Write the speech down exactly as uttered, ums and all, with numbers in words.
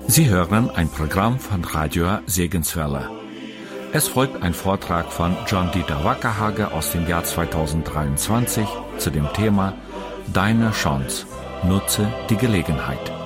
Sie hören ein Programm von Radio Segenswelle. Es folgt ein Vortrag von John-Dieter Wackerhage aus dem Jahr zweitausenddreiundzwanzig zu dem Thema Deine Chance. Nutze die Gelegenheit.